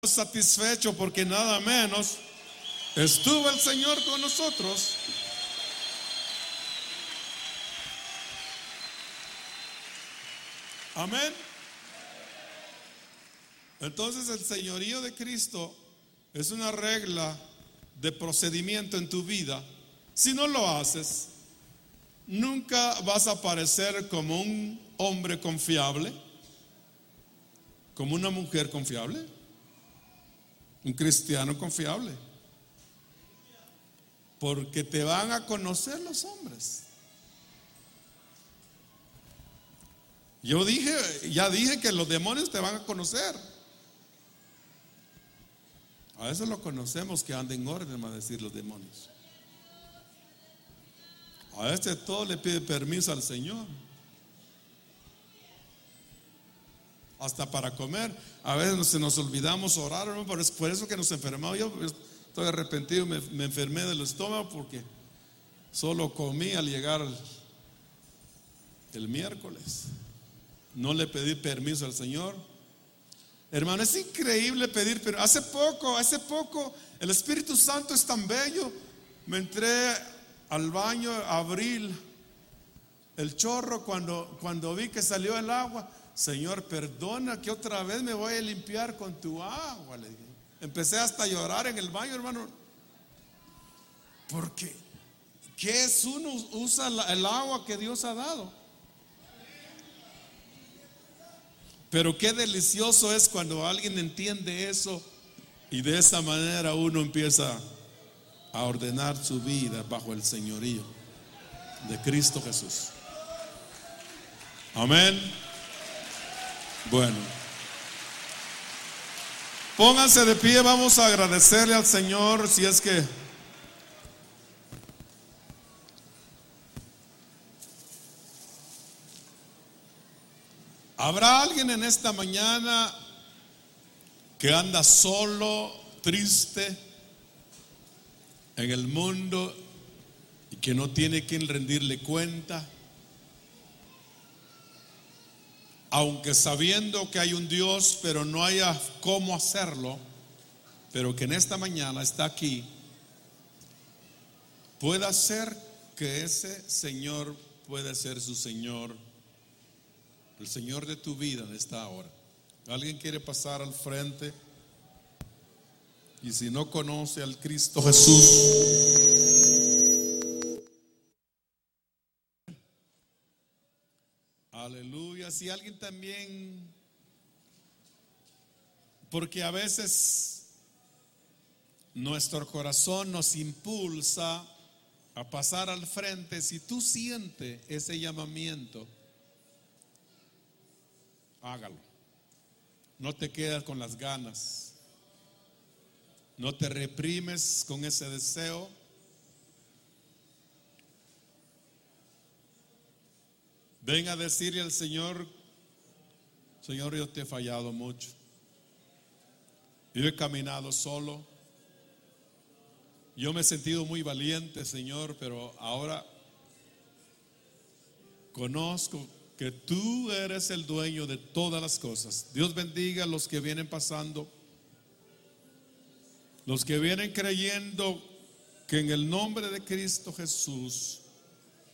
satisfecho porque nada menos estuvo el Señor con nosotros. Amén. Entonces el señorío de Cristo es una regla de procedimiento en tu vida. Si no lo haces, nunca vas a parecer como un hombre confiable, como una mujer confiable, un cristiano confiable, porque te van a conocer los hombres. Ya dije que los demonios te van a conocer. A veces lo conocemos que anda en orden, va a decir los demonios. A veces todo le pide permiso al Señor, hasta para comer. A veces nos olvidamos orar, ¿no? Por eso que nos enfermamos. Yo estoy arrepentido, me enfermé del estómago porque solo comí al llegar el miércoles. No le pedí permiso al Señor. Hermano, es increíble pedir permiso. Hace poco, el Espíritu Santo es tan bello. Me entré al baño, abrí el chorro cuando vi que salió el agua. Señor, perdona que otra vez me voy a limpiar con tu agua, le dije. Empecé hasta a llorar en el baño, hermano. Porque ¿qué es uno? Usa el agua que Dios ha dado. Pero qué delicioso es cuando alguien entiende eso y de esa manera uno empieza a ordenar su vida bajo el señorío de Cristo Jesús. Amén. Bueno, pónganse de pie, vamos a agradecerle al Señor. Si es que habrá alguien en esta mañana que anda solo, triste en el mundo y que no tiene quien rendirle cuenta, aunque sabiendo que hay un Dios, pero no haya cómo hacerlo, pero que en esta mañana está aquí. Pueda ser que ese Señor puede ser su Señor, el Señor de tu vida en esta hora. ¿Alguien quiere pasar al frente? Y si no conoce al Cristo Jesús, aleluya. Si alguien también, porque a veces nuestro corazón nos impulsa a pasar al frente. Si tú sientes ese llamamiento, hágalo. No te quedas con las ganas. No te reprimes con ese deseo. Ven a decirle al Señor: Señor, yo te he fallado mucho. Yo he caminado solo. Yo me he sentido muy valiente, Señor, pero ahora conozco que tú eres el dueño de todas las cosas. Dios bendiga a los que vienen pasando, los que vienen creyendo que en el nombre de Cristo Jesús